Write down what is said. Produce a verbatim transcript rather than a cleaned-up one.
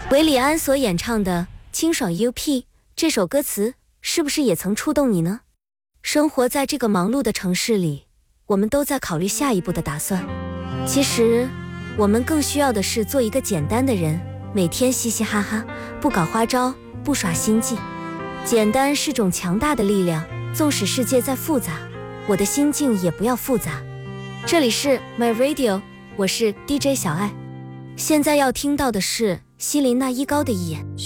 韦礼安所演唱的《清爽 U P》这首歌词，是不是也曾触动你呢？生活在这个忙碌的城市里，我们都在考虑下一步的打算。其实，我们更需要的是做一个简单的人，每天嘻嘻哈哈，不搞花招，不耍心计。简单是种强大的力量，纵使世界再复杂，我的心境也不要复杂。这里是 My Radio， 我是 D J 小爱。现在要听到的是希林娜依高的一眼。